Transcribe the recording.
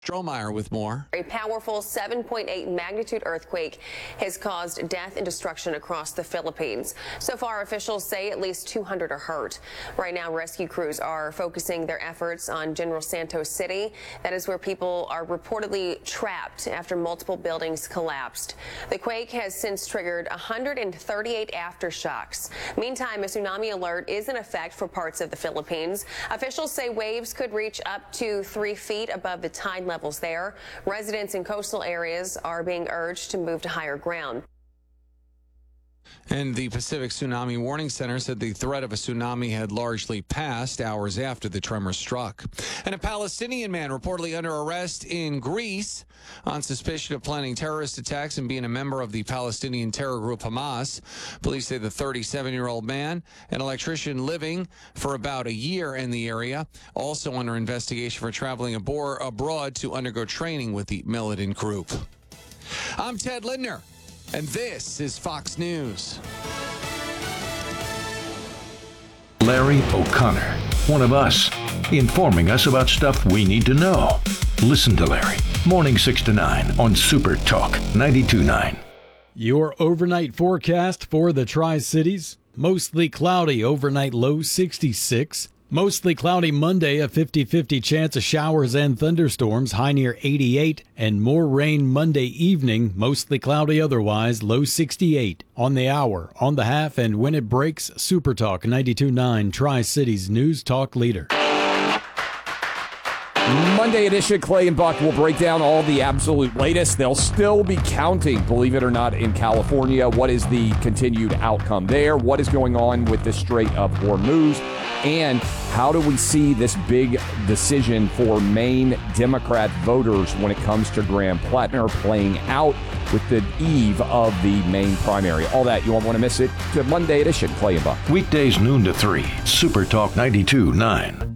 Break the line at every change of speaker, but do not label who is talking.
Strohmeyer with more.
A powerful 7.8 magnitude earthquake has caused death and destruction across the Philippines. So far, officials say at least 200 are hurt. Right now, rescue crews are focusing their efforts on General Santos City. That is where people are reportedly trapped after multiple buildings collapsed. The quake has since triggered 138 aftershocks. Meantime, a tsunami alert is in effect for parts of the Philippines. Officials say waves could reach up to 3 feet above the tide levels there. Residents in coastal areas are being urged to move to higher ground.
And the Pacific Tsunami Warning Center said the threat of a tsunami had largely passed hours after the tremor struck. And a Palestinian man reportedly under arrest in Greece on suspicion of planning terrorist attacks and being a member of the Palestinian terror group Hamas. Police say the 37-year-old man, an electrician living for about a year in the area, also under investigation for traveling abroad to undergo training with the militant group. I'm Ted Lindner, and this is Fox News.
Larry O'Connor, one of us, informing us about stuff we need to know. Listen to Larry, morning 6 to 9 on Super Talk 92.9.
Your overnight forecast for the Tri-Cities: mostly cloudy, overnight low 66. Mostly cloudy Monday, a 50-50 chance of showers and thunderstorms, high near 88. And more rain Monday evening, mostly cloudy otherwise, low 68. On the hour, on the half, and when it breaks, Super Talk 92.9, Tri-Cities News Talk leader.
Monday edition, Clay and Buck will break down all the absolute latest. They'll still be counting, believe it or not, in California. What is the continued outcome there? What is going on with the Strait of Hormuz? And how do we see this big decision for Maine Democrat voters when it comes to Graham Plattner playing out with the eve of the Maine primary? All that, you won't want to miss it. To Monday edition, Clay and Buck.
Weekdays noon to 3, Super Talk 92.9.